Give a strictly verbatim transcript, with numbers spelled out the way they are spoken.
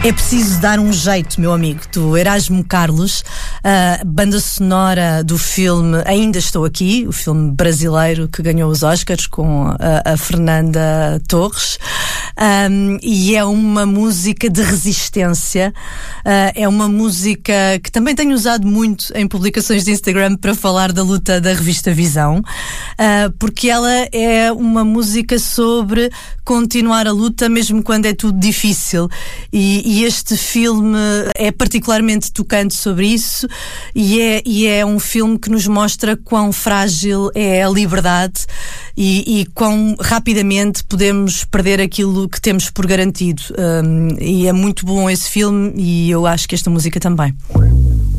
É preciso dar um jeito, meu amigo, do Erasmo Carlos, a banda sonora do filme Ainda Estou Aqui, o filme brasileiro que ganhou os Oscars com a, a Fernanda Torres, um, e é uma música de resistência, uh, é uma música que também tenho usado muito em publicações de Instagram para falar da luta da revista Visão, uh, porque ela é uma música sobre continuar a luta mesmo quando é tudo difícil, e, e este filme é particularmente tocante sobre isso, e é, e é um filme que nos mostra quão frágil é a liberdade e, e quão rapidamente podemos perder aquilo que temos por garantido, um, e é muito bom esse filme, e eu acho que esta música também.